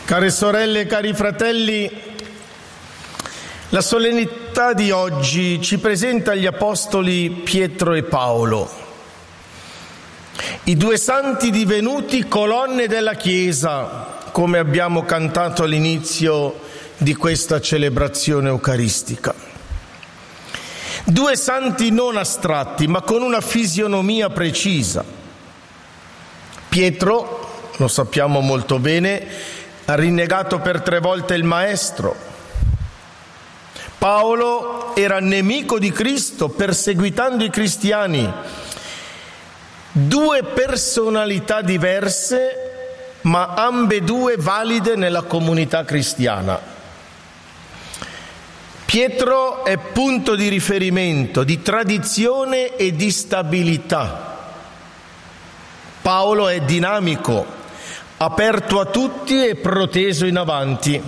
Care sorelle e cari fratelli, la solennità di oggi ci presenta gli apostoli Pietro e Paolo, i due santi divenuti colonne della Chiesa, come abbiamo cantato all'inizio di questa celebrazione eucaristica. Due santi non astratti, ma con una fisionomia precisa. Pietro, lo sappiamo molto bene, ha rinnegato per 3 volte il Maestro. Paolo era nemico di Cristo, perseguitando i cristiani. Due personalità diverse, ma ambedue valide nella comunità cristiana. Pietro è punto di riferimento, di tradizione e di stabilità. Paolo è dinamico, aperto a tutti e proteso in avanti.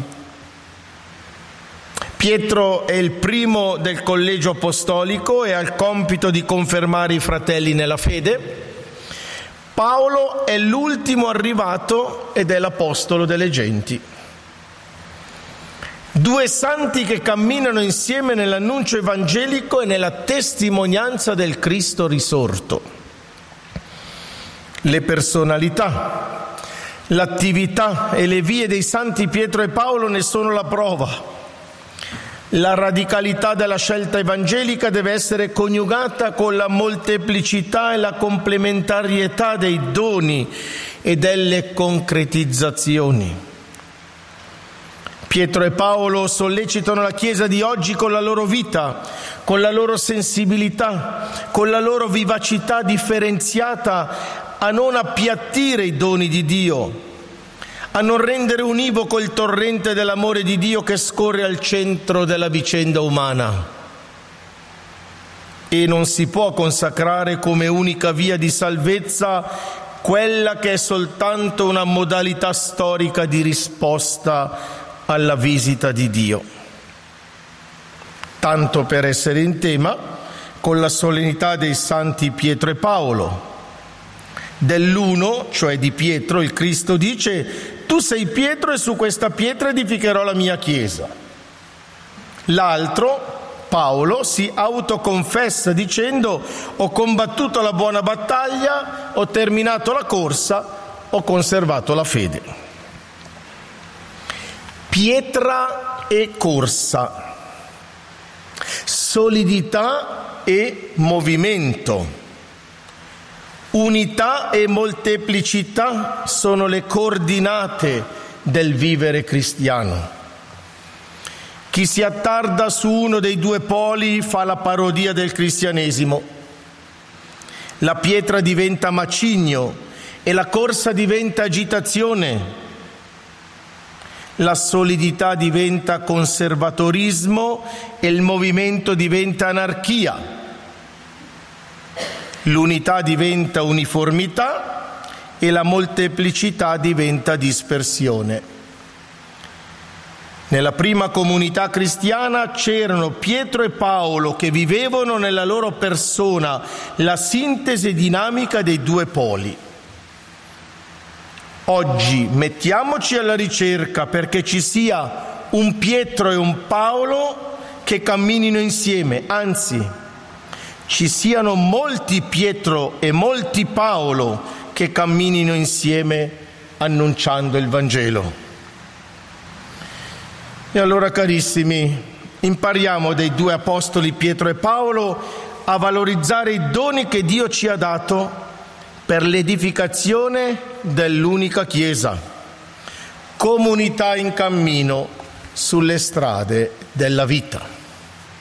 Pietro è il primo del collegio apostolico e ha il compito di confermare i fratelli nella fede. Paolo è l'ultimo arrivato ed è l'apostolo delle genti. Due santi che camminano insieme nell'annuncio evangelico e nella testimonianza del Cristo risorto. Le personalità, l'attività e le vie dei santi Pietro e Paolo ne sono la prova. La radicalità della scelta evangelica deve essere coniugata con la molteplicità e la complementarietà dei doni e delle concretizzazioni. Pietro e Paolo sollecitano la Chiesa di oggi con la loro vita, con la loro sensibilità, con la loro vivacità differenziata a non appiattire i doni di Dio, a non rendere univoco il torrente dell'amore di Dio che scorre al centro della vicenda umana. E non si può consacrare come unica via di salvezza quella che è soltanto una modalità storica di risposta alla visita di Dio. Tanto per essere in tema con la solennità dei santi Pietro e Paolo. Dell'uno, cioè di Pietro, il Cristo dice: tu sei Pietro e su questa pietra edificherò la mia chiesa. L'altro, Paolo, si autoconfessa dicendo: ho combattuto la buona battaglia, ho terminato la corsa, ho conservato la fede. Pietra e corsa, solidità e movimento, unità e molteplicità sono le coordinate del vivere cristiano. Chi si attarda su uno dei due poli fa la parodia del cristianesimo. La pietra diventa macigno e la corsa diventa agitazione. La solidità diventa conservatorismo e il movimento diventa anarchia. L'unità diventa uniformità e la molteplicità diventa dispersione. Nella prima comunità cristiana c'erano Pietro e Paolo che vivevano nella loro persona la sintesi dinamica dei due poli. Oggi mettiamoci alla ricerca perché ci sia un Pietro e un Paolo che camminino insieme, anzi, ci siano molti Pietro e molti Paolo che camminino insieme annunciando il Vangelo. E allora, carissimi, impariamo dai due apostoli Pietro e Paolo a valorizzare i doni che Dio ci ha dato per l'edificazione dell'unica Chiesa, comunità in cammino sulle strade della vita.